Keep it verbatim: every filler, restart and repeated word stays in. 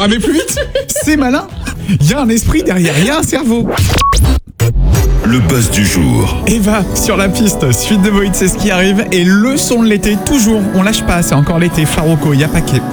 Ah mais plus vite. C'est malin. Il y a un esprit derrière, il y a un cerveau. Le buzz du jour. Eva, sur la piste, suite de Void, c'est ce qui arrive. Et le son de l'été, toujours, on lâche pas, c'est encore l'été. Faroko, Yapake.